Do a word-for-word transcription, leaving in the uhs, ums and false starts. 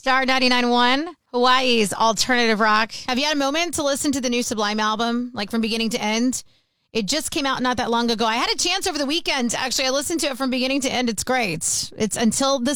Star ninety-nine point one, Hawaii's alternative rock. Have you had a moment to listen to the new Sublime album, like from beginning to end? It just came out not that long ago. I had a chance over the weekend. Actually, I listened to it from beginning to end. It's great. It's Until the